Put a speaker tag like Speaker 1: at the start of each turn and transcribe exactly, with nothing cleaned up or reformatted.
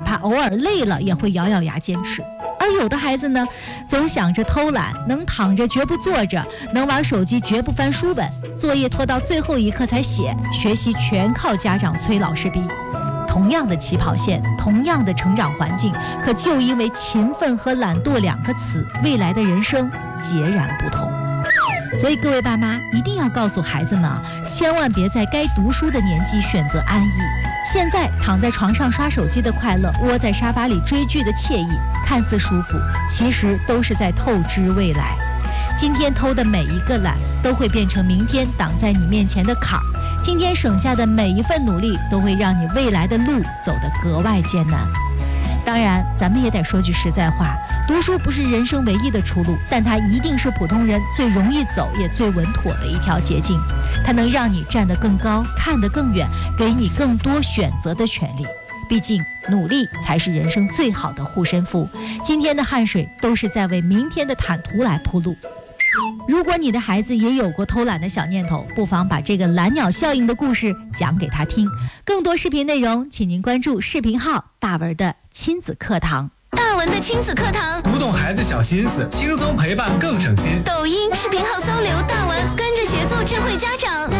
Speaker 1: 怕偶尔累了也会咬咬牙坚持。而有的孩子呢，总想着偷懒，能躺着绝不坐着，能玩手机绝不翻书本，作业拖到最后一刻才写，学习全靠家长催老师逼。同样的起跑线，同样的成长环境，可就因为勤奋和懒惰两个词，未来的人生截然不同。所以各位爸妈一定要告诉孩子们啊，千万别在该读书的年纪选择安逸。现在躺在床上刷手机的快乐，窝在沙发里追剧的惬意，看似舒服，其实都是在透支未来。今天偷的每一个懒，都会变成明天挡在你面前的坎儿。今天省下的每一份努力，都会让你未来的路走得格外艰难。当然，咱们也得说句实在话，读书不是人生唯一的出路，但它一定是普通人最容易走也最稳妥的一条捷径。它能让你站得更高，看得更远，给你更多选择的权利。毕竟，努力才是人生最好的护身符。今天的汗水都是在为明天的坦途来铺路。如果你的孩子也有过偷懒的小念头，不妨把这个蓝鸟效应的故事讲给他听。更多视频内容，请您关注视频号大文的亲子课堂。
Speaker 2: 大文的亲子课堂，
Speaker 3: 读懂孩子小心思，轻松陪伴更省心。
Speaker 2: 抖音视频号搜刘大文，跟着学做智慧家长。